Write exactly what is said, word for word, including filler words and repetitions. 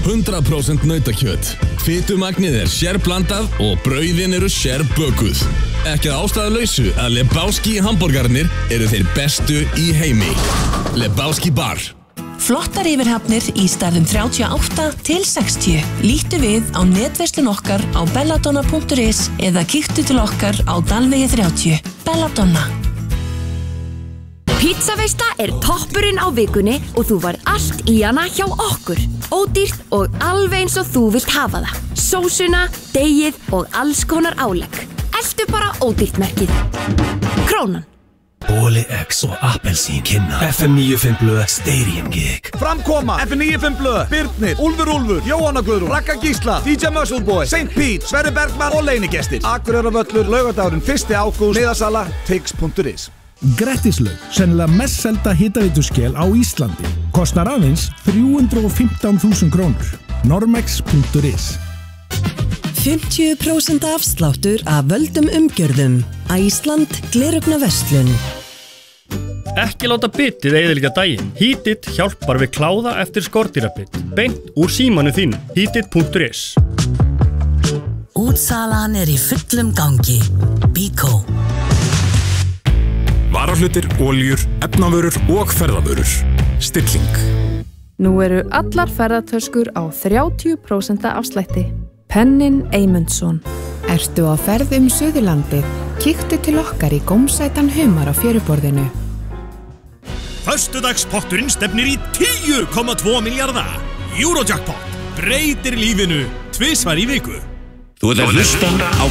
hundrað prósent nautakjöt. Fitumagnið er sérblandað og brauðin eru sérbökuð. Ekki að ástæðulausu að Lebowski hamborgarnir eru þeir bestu í heimi. Lebowski bar. Flottar yfirhafnir í stærðum þrjátíu og átta til sextíu. Líttu við á netverslun okkar á belladonna punktur is eða kíktu til okkar á Dalvegi þrjátíu. Belladonna. Pizzaveisla er toppurinn á vikunni og þú var allt í hana hjá okkur. Ódýrt og alveg eins og þú vilt hafa það. Sósuna, deigið og alls konar álegg. Eltu bara ódýrt merkið. Krónan. Bóli X og Appelsín kynna F M níutíu og fimm blöð Stadium Gig. Framkoma F M níutíu og fimm blöð, Birnir, Úlfur Úlfur, Jóhanna Guðrún, Ragga Gísla, D J Muscleboy, Saint Pete, Sverrir Bergmann og leinigestir. Akureyrarvöllur, laugardagurinn fyrsta ágúst, miðasala tix punktur is. Grettislaug, sennilega mest selda hitaveituskel á Íslandi. Kostar aðeins þrjú hundruð og fimmtán þúsund krónur. Normex punktur is. fimmtíu prósent afsláttur af völdum umgjörðum. Æsland Gleraugnverslun. Ekki láta bitið eyðileggja daginn. Heatit hjálpar við kláða eftir skordýrabitt. Beint úr símanu þínu. Heatit punktur is. Útsalan er í fullum gangi. Bíkó. Varahlutir, oljur, efnavörur og ferðavörur. Stilling. Nú eru allar ferðatöskur á þrjátíu prósent afslætti. Pennin Eymundsson. Ertu á ferð um Suðurlandið? Kíktu til okkar í gómsætan humar á fjöruborðinu. Föstudagspotturinn stefnir í tíu komma tvo milljarða. Eurojackpot breytir lífinu tvisvar í viku. Þú ert að hlusta á